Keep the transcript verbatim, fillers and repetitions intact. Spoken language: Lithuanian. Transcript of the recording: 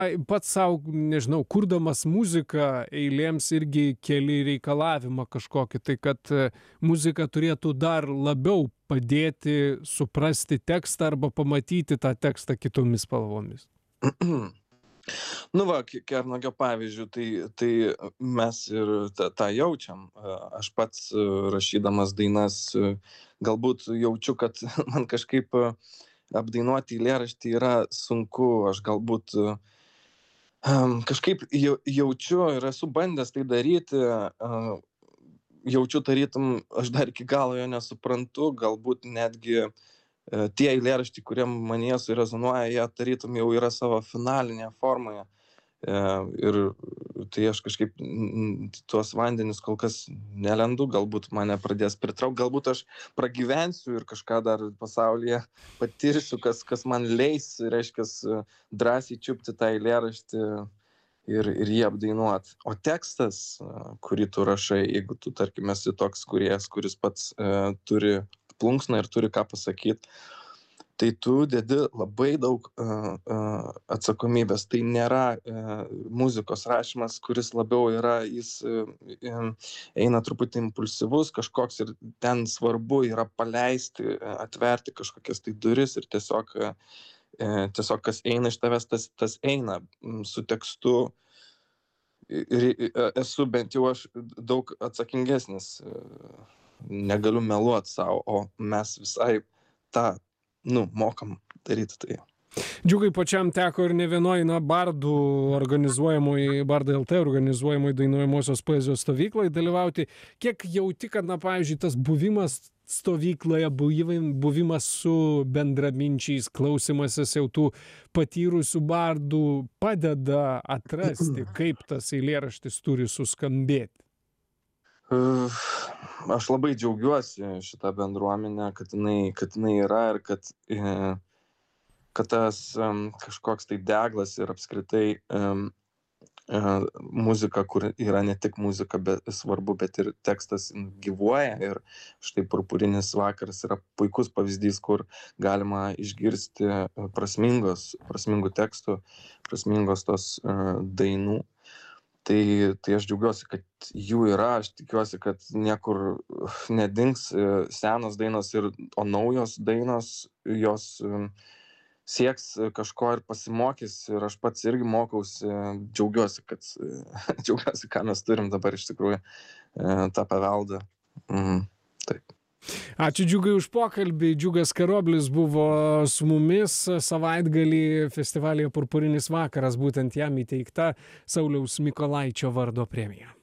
ai pats sau, nežinau, kurdamas muziką eilėms irgi keli reikalavimą kažkokį, tai kad muzika turėtų dar labiau padėti suprasti tekstą arba pamatyti tą tekstą kitomis spalvomis? Nu va, ke Kernagio pavyzdžiu, tai tai mes ir tą tą jaučiam. Aš pats rašydamas dainas galbūt jaučiu, kad man kažkaip apdainuoti eilėraštį yra sunku. Aš galbūt kažkaip jau jaučiu ir esu bandęs tai daryti, jaučiu tarytum aš dar iki galo jo nesuprantu, galbūt netgi tie eilėraščiai, kurie manyje surezonuoja, jie tarytum jau yra savo finalinėje formoje. Ir tai aš kažkaip tuos vandenis kol kas nelendu, galbūt mane pradės pritraukt, galbūt aš pragyvensiu ir kažką dar pasaulyje patirsiu, kas, kas man leis, reiškias, drąsiai čiupti tą eilėraštį ir, ir jį apdainuot. O tekstas, kurį tu rašai, jeigu tu, tarkim, esi toks kūrėjas, kuris pats e, turi plunksną ir turi ką pasakyti, tai tu dedi labai daug uh, uh, atsakomybės. Tai nėra uh, muzikos rašymas, kuris labiau yra, jis uh, eina truputį impulsyvus kažkoks ir ten svarbu yra paleisti, atverti kažkokias tai duris ir tiesiog, uh, tiesiog kas eina iš tavęs, tas, tas eina su tekstu. Ir esu bent jau aš daug atsakingesnis. Uh, negaliu meluoti savo, o mes visai tą, nu, mokam daryti tai. Džiugai, pačiam teko ir ne vienoj, na, bardų organizuojamoj, Bardai L T organizuojamoj dainuojamosios poezijos stovykloj dalyvauti. Kiek jauti, kad, na, pavyzdžiui, tas buvimas stovykloje, buvimas su bendraminčiais, klausimasis jau tų patyrusių bardų padeda atrasti, kaip tas eilėraštis turi suskambėti? Aš labai džiaugiuosi šitą bendruomenę, kad jinai, kad jinai yra ir kad, kad tas kažkoks tai deglas ir apskritai muzika, kur yra ne tik muzika bet, svarbu, bet ir tekstas gyvuoja. Ir štai Purpurinis vakaras yra puikus pavyzdys, kur galima išgirsti prasmingos, prasmingų tekstų, prasmingos tos dainų. Tai, tai aš džiaugiuosi, kad jų yra, aš tikiuosi, kad niekur nedings senos dainos, ir, o naujos dainos, jos sieks kažko ir pasimokys, ir aš pats irgi mokausi, džiaugiuosi, kad, džiaugiuosi, ką mes turim dabar iš tikrųjų, tą paveldą. Mhm, taip. Ačiū Džiugai už pokalbį. Džiugas Karoblis buvo su mumis savaitgalį festivalyje Purpurinis vakaras, būtent jam įteikta Sauliaus Mykolaičio vardo premija.